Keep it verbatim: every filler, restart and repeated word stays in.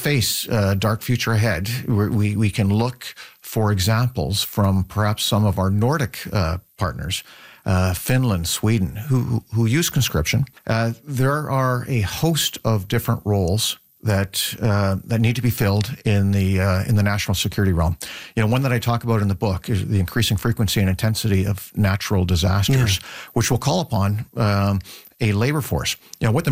face a dark future ahead, we, we can look for examples from perhaps some of our Nordic uh, partners, uh, Finland, Sweden, who, who use conscription. Uh, there are a host of different roles that uh, that need to be filled in the uh, in the national security realm. You know, one that I talk about in the book is the increasing frequency and intensity of natural disasters, yeah. which will call upon um, a labor force. You know, what the